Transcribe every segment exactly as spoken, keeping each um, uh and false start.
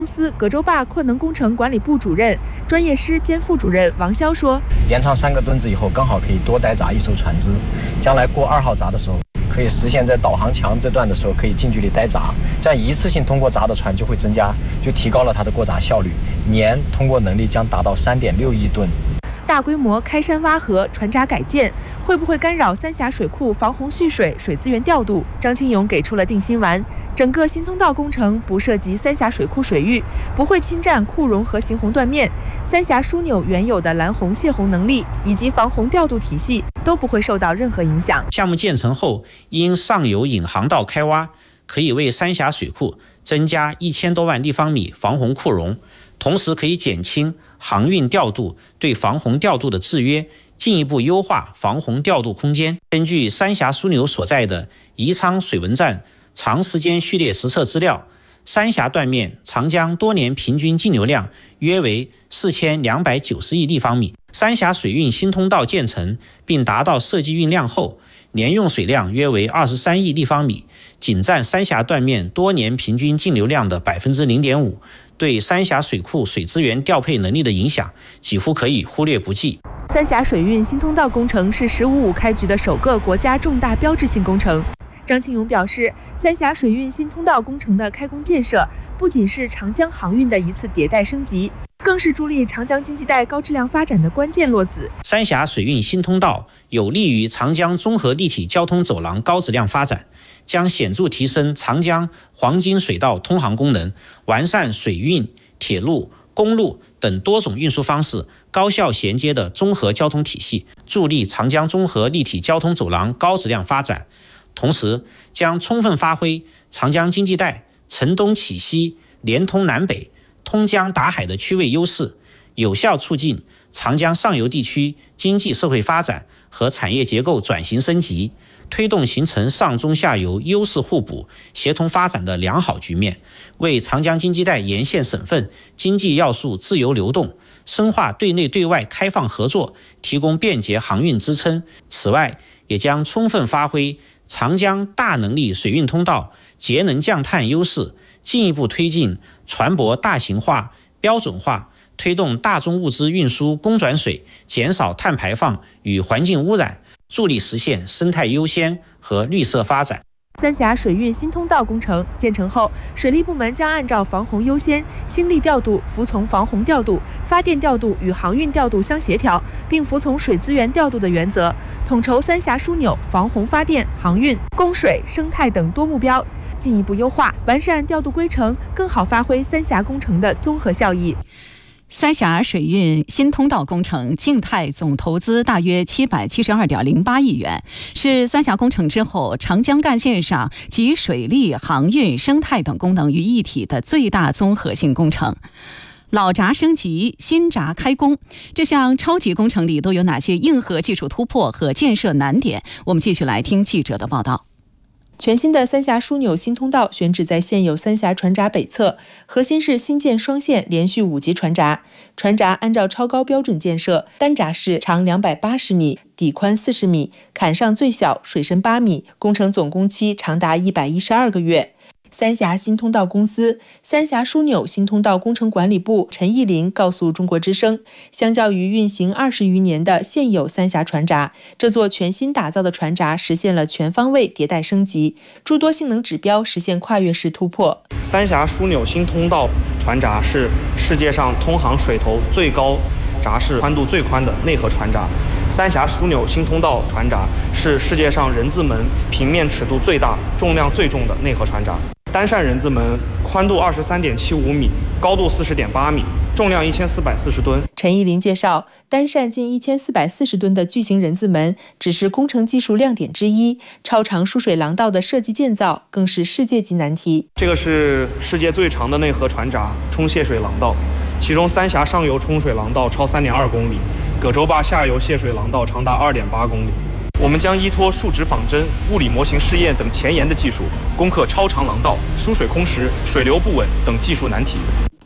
公司葛洲坝扩能工程管理部主任、专业师兼副主任王潇说：“ 延长三个墩子以后，刚好可以多待闸一艘船只。将来过二号闸的时候，可以实现在导航墙这段的时候可以近距离待闸，这样一次性通过闸的船就会增加，就提高了它的过闸效率，年通过能力将达到三点六亿吨。” 大规模开山挖河、船闸改建会不会干扰三峡水库防洪蓄水、水资源调度？张庆勇给出了定心丸。整个新通道工程不涉及三峡水库水域，不会侵占库容和行洪断面，三峡枢纽原有的拦洪泄洪能力以及防洪调度体系都不会受到任何影响。 项目建成后，因上游引航道开挖，可以为三峡水库增加一千多万立方米防洪库容，同时可以减轻航运调度对防洪调度的制约，进一步优化防洪调度空间。根据三峡枢纽所在的宜昌水文站长时间序列实测资料，三峡断面长江多年平均净流量约为四千两百九十亿立方米。三峡水运新通道建成并达到设计运量后，年用水量约为二十三亿立方米，仅占三峡断面多年平均净流量的 百分之零点五， 对三峡水库水资源调配能力的影响几乎可以忽略不计。 三峡水运新通道工程是“十五五”开局的首个国家重大标志性工程。张庆勇表示，三峡水运新通道工程的开工建设，不仅是长江航运的一次迭代升级，更是助力长江经济带高质量发展的关键落子。 三峡水运新通道有利于长江综合立体交通走廊高质量发展，将显著提升长江黄金水道通航功能，完善水运、铁路、公路等多种运输方式高效衔接的综合交通体系，助力长江综合立体交通走廊高质量发展。同时，将充分发挥长江经济带承东启西、连通南北、通江达海的区位优势，有效促进长江上游地区经济社会发展和产业结构转型升级，推动形成上中下游优势互补、协同发展的良好局面，为长江经济带沿线省份经济要素自由流动、深化对内对外开放合作提供便捷航运支撑。此外，也将充分发挥长江大能力水运通道节能降碳优势，进一步推进船舶大型化、标准化，推动大宗物资运输公转水，减少碳排放与环境污染，助力实现生态优先和绿色发展。 三峡水运新通道工程建成后，水利部门将按照防洪优先、心力调度服从防洪调度、发电调度与航运调度相协调，并服从水资源调度的原则，统筹三峡枢纽防洪、发电、航运、供水、生态等多目标，进一步优化完善调度规程，更好发挥三峡工程的综合效益。 三峡水运新通道工程静态总投资大约七百七十二点零八亿元，是三峡工程之后长江干线上集水利、航运、生态等功能于一体的最大综合性工程。老闸升级，新闸开工，这项超级工程里都有哪些硬核技术突破和建设难点？我们继续来听记者的报道。 全新的三峡枢纽新通道选址在现有三峡船闸北侧，核心是新建双线连续五级船闸。船闸按照超高标准建设，单闸式长两百八十米，底宽四十米，坎上最小，水深八米，工程总工期长达一百一十二个月。三峡新通道公司、三峡枢纽新通道工程管理部陈义林告诉中国之声，相较于运行二十余年的现有三峡船闸，这座全新打造的船闸实现了全方位迭代升级，诸多性能指标实现跨越式突破。 三峡枢纽新通道船闸是世界上通航水头最高、闸式宽度最宽的内河船闸。三峡枢纽新通道船闸是世界上人字门平面尺度最大、重量最重的内河船闸。单扇人字门宽度二十三点七五米，高度四十点八米，重量一千四百四十吨。 陈义林介绍，单扇近一千四百四十吨的巨型人字门只是工程技术亮点之一，超长输水廊道的设计建造更是世界级难题。 这个是世界最长的内河船闸冲泄水廊道，其中三峡上游冲水廊道超三点二公里，葛洲坝下游泄水廊道长达二点八公里。我们将依托数值仿真、物理模型试验等前沿的技术，攻克超长廊道、输水空时、水流不稳等技术难题。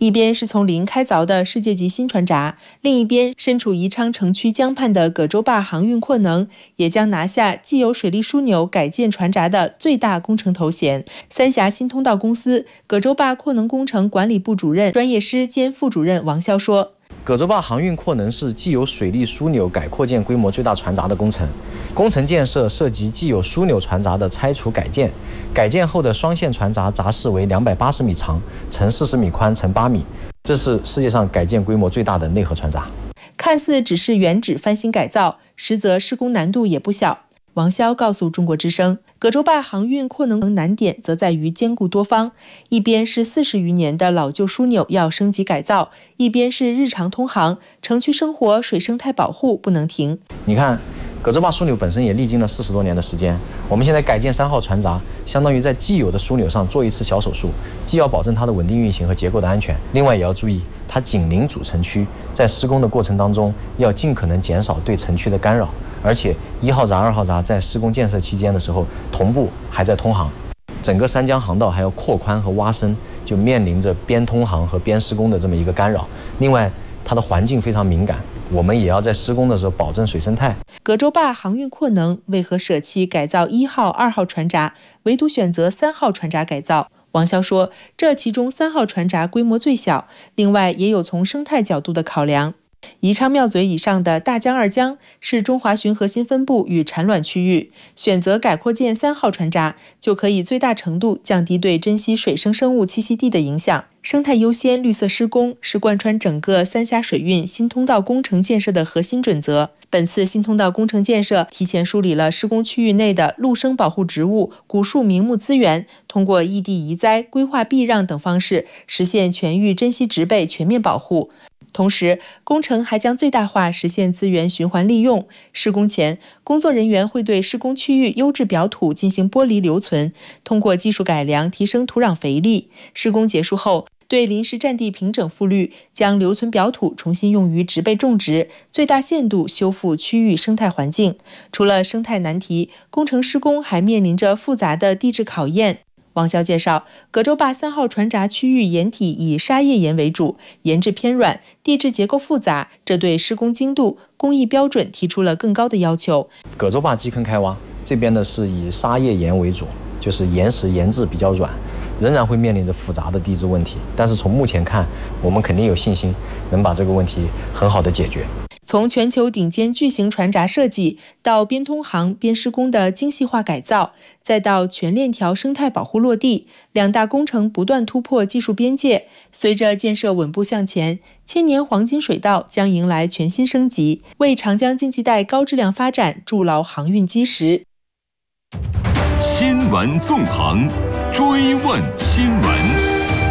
一边是从零开凿的世界级新船闸，另一边身处宜昌城区江畔的葛洲坝航运扩能也将拿下既有水利枢纽改建船闸的最大工程头衔。三峡新通道公司葛洲坝扩能工程管理部主任、专业师兼副主任王潇说， 葛洲坝航运扩能是既有水利枢纽改扩建规模最大船闸的工程，工程建设涉及既有枢纽船闸的拆除改建，改建后的双线船闸闸室为两百八十米长，乘四十米宽，乘八米，这是世界上改建规模最大的内河船闸。 看似只是原址翻新改造，实则施工难度也不小。王潇告诉中国之声，葛洲坝航运扩能难点则在于兼顾多方，一边是四十余年的老旧枢纽要升级改造，一边是日常通航，城区生活水生态保护不能停。 你看，葛洲坝枢纽本身也历经了四十多年的时间，我们现在改建三号船闸，相当于在既有的枢纽上做一次小手术，既要保证它的稳定运行和结构的安全，另外也要注意它紧邻主城区，在施工的过程当中要尽可能减少对城区的干扰。而且一号闸、二号闸在施工建设期间的时候，同步还在通航，整个三江航道还要扩宽和挖深，就面临着边通航和边施工的这么一个干扰。另外，它的环境非常敏感，我们也要在施工的时候保证水生态。 葛洲坝航运扩能为何舍弃改造一号、二号船闸，唯独选择三号船闸改造？王潇说，这其中三号船闸规模最小，另外也有从生态角度的考量。宜昌庙嘴以上的大江二江是中华鲟核心分布与产卵区域，选择改扩建三号船闸，就可以最大程度降低对珍稀水生生物栖息地的影响。生态优先、绿色施工是贯穿整个三峡水运新通道工程建设的核心准则。本次新通道工程建设提前梳理了施工区域内的陆生保护植物、古树名木资源，通过异地移栽、规划避让等方式，实现全域珍稀植被全面保护。同时，工程还将最大化实现资源循环利用。施工前，工作人员会对施工区域优质表土进行剥离留存，通过技术改良提升土壤肥力。施工结束后，对临时占地平整复绿，将留存表土重新用于植被种植，最大限度修复区域生态环境。除了生态难题，工程施工还面临着复杂的地质考验。王潇介绍，葛洲坝三号船闸区域岩体以砂叶岩为主，岩质偏软，地质结构复杂，这对施工精度、工艺标准提出了更高的要求。 葛洲坝基坑开挖这边呢是以砂叶岩为主，就是岩石岩质比较软，仍然会面临着复杂的地质问题，但是从目前看，我们肯定有信心能把这个问题很好的解决。 从全球顶尖巨型船闸设计，到边通航边施工的精细化改造，再到全链条生态保护落地，两大工程不断突破技术边界。随着建设稳步向前，千年黄金水道将迎来全新升级，为长江经济带高质量发展筑牢航运基石。 新闻纵横，追问新闻。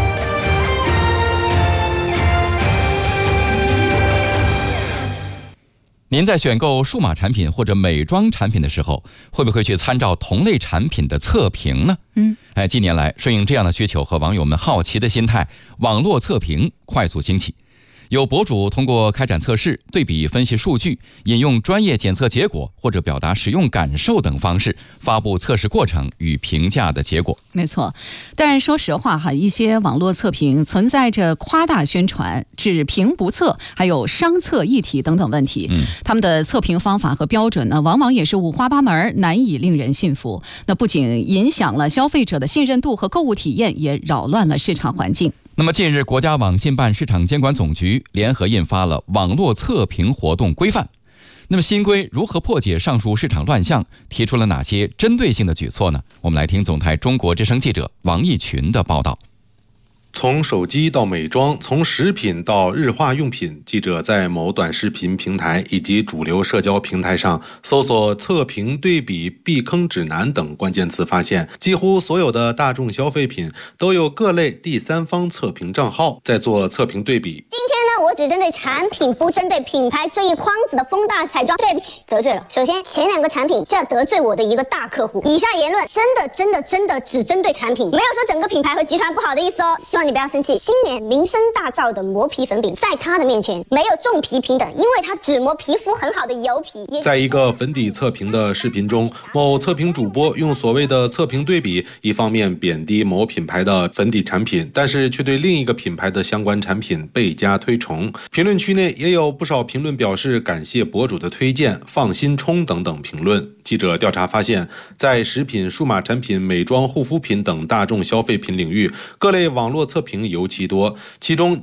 您在选购数码产品或者美妆产品的时候，会不会去参照同类产品的测评呢？嗯，哎，近年来顺应这样的需求和网友们好奇的心态，网络测评快速兴起。有博主通过开展测试、对比分析数据、引用专业检测结果或者表达使用感受等方式，发布测试过程与评价的结果。 没错，但说实话哈，一些网络测评存在着夸大宣传、只评不测，还有商测议题等等问题。嗯，他们的测评方法和标准呢，往往也是五花八门，难以令人信服。那不仅影响了消费者的信任度和购物体验，也扰乱了市场环境。 那么近日，国家网信办市场监管总局联合印发了《网络测评活动规范》。那么新规如何破解上述市场乱象，提出了哪些针对性的举措呢？我们来听总台中国之声记者王义群的报道。 从手机到美妆，从食品到日化用品，记者在某短视频平台以及主流社交平台上搜索测评、对比、避坑指南等关键词，发现几乎所有的大众消费品都有各类第三方测评账号在做测评对比。 今天呢， 我只针对产品，不针对品牌这一筐子的风大彩妆，对不起，得罪了。首先，前两个产品这得罪我的一个大客户。以下言论真的真的真的只针对产品，没有说整个品牌和集团不好的意思哦，希望你不要生气。新年名声大噪的磨皮粉饼，在它的面前没有重皮平等，因为它只磨皮肤很好的油皮。 在一个粉底测评的视频中，某测评主播用所谓的测评对比，一方面贬低某品牌的粉底产品，但是却对另一个品牌的相关产品倍加推崇。评论区内也有不少评论表示感谢博主的推荐、放心冲等等评论。记者调查发现，在食品、数码产品、美妆、护肤品等大众消费品领域，各类网络测评尤其多，其中